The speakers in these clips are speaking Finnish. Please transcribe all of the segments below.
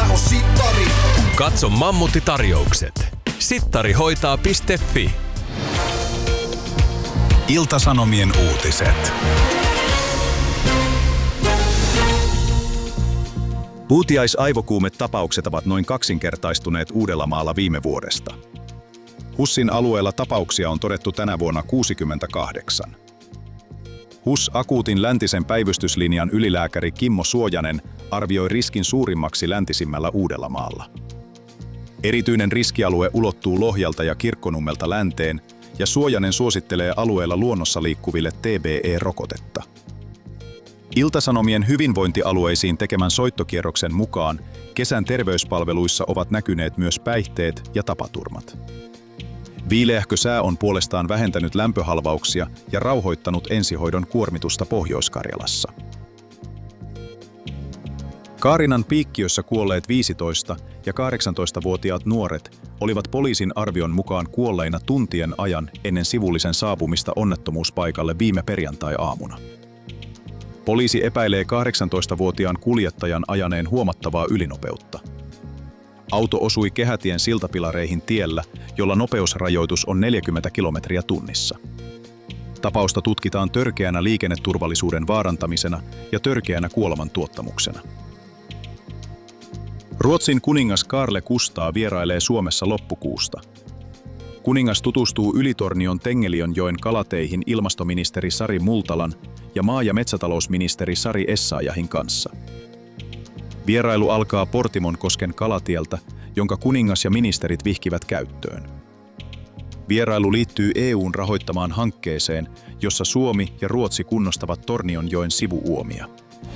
mä oon sittari. Katso Mammutti-tarjoukset. Sittarihoitaa.fi. Ilta-Sanomien uutiset. Puutiais-aivokuumetapaukset ovat noin kaksinkertaistuneet Uudellamaalla viime vuodesta. HUSin alueella tapauksia on todettu tänä vuonna 68. HUS akuutin läntisen päivystyslinjan ylilääkäri Kimmo Suojanen arvioi riskin suurimmaksi läntisimmällä Uudellamaalla. Erityinen riskialue ulottuu Lohjalta ja Kirkkonummelta länteen, ja Suojanen suosittelee alueella luonnossa liikkuville TBE-rokotetta. Ilta-Sanomien hyvinvointialueisiin tekemän soittokierroksen mukaan kesän terveyspalveluissa ovat näkyneet myös päihteet ja tapaturmat. Viileähkö sää on puolestaan vähentänyt lämpöhalvauksia ja rauhoittanut ensihoidon kuormitusta Pohjois-Karjalassa. Kaarinan Piikkiössä kuolleet 15- ja 18-vuotiaat nuoret olivat poliisin arvion mukaan kuolleina tuntien ajan ennen sivullisen saapumista onnettomuuspaikalle viime perjantai-aamuna. Poliisi epäilee 18-vuotiaan kuljettajan ajaneen huomattavaa ylinopeutta. Auto osui kehätien siltapilareihin tiellä, jolla nopeusrajoitus on 40 kilometriä tunnissa. Tapausta tutkitaan törkeänä liikenneturvallisuuden vaarantamisena ja törkeänä kuolemantuottamuksena. Ruotsin kuningas Carl Gustaf vierailee Suomessa loppukuusta. Kuningas tutustuu Ylitornion Tengelionjoen kalateihin ilmastoministeri Sari Multalan ja maa- ja metsätalousministeri Sari Essayahin kanssa. Vierailu alkaa Portimonkosken kalatieltä, jonka kuningas ja ministerit vihkivät käyttöön. Vierailu liittyy EU:n rahoittamaan hankkeeseen, jossa Suomi ja Ruotsi kunnostavat Tornionjoen sivuuomia.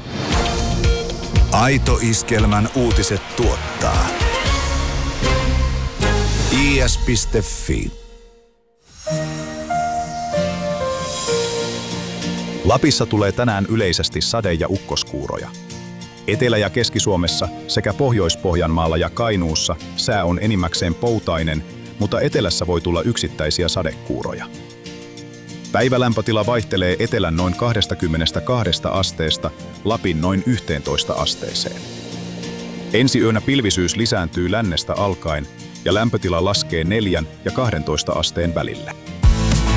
Aito Iskelmän uutiset tuottaa is.fi. Lapissa tulee tänään yleisesti sade- ja ukkoskuuroja. Etelä- ja Keski-Suomessa sekä Pohjois-Pohjanmaalla ja Kainuussa sää on enimmäkseen poutainen, mutta etelässä voi tulla yksittäisiä sadekuuroja. Päivälämpötila vaihtelee etelän noin 22 asteesta Lapin noin 11 asteeseen. Ensi yönä pilvisyys lisääntyy lännestä alkaen ja lämpötila laskee 4 ja 12 asteen välille.